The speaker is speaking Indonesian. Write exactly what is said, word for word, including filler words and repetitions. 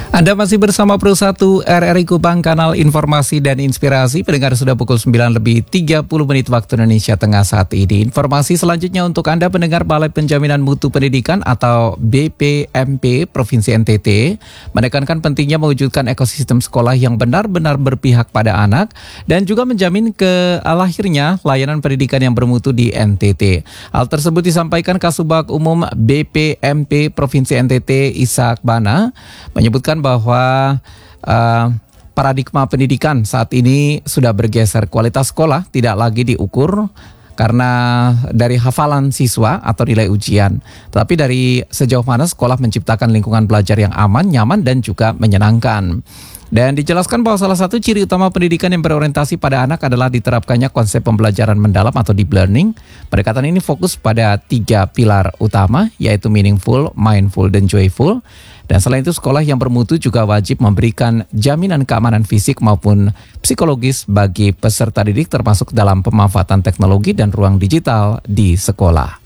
Anda masih bersama Pro satu R R I Kupang, kanal informasi dan inspirasi. Pendengar, sudah pukul sembilan lebih tiga puluh menit waktu Indonesia Tengah saat ini. Informasi selanjutnya untuk Anda pendengar, Balai Penjaminan Mutu Pendidikan atau B P M P Provinsi N T T menekankan pentingnya mewujudkan ekosistem sekolah yang benar-benar berpihak pada anak dan juga menjamin ke lahirnya layanan pendidikan yang bermutu di N T T. Hal tersebut disampaikan Kasubag Umum B P M P Provinsi N T T Ishak Bana, menyebutkan bahwa uh, paradigma pendidikan saat ini sudah bergeser. Kualitas sekolah tidak lagi diukur karena dari hafalan siswa atau nilai ujian, tetapi dari sejauh mana sekolah menciptakan lingkungan belajar yang aman, nyaman, dan juga menyenangkan. Dan dijelaskan bahwa salah satu ciri utama pendidikan yang berorientasi pada anak adalah diterapkannya konsep pembelajaran mendalam atau deep learning. Pendekatan ini fokus pada tiga pilar utama, yaitu meaningful, mindful, dan joyful. Dan selain itu, sekolah yang bermutu juga wajib memberikan jaminan keamanan fisik maupun psikologis bagi peserta didik, termasuk dalam pemanfaatan teknologi dan ruang digital di sekolah.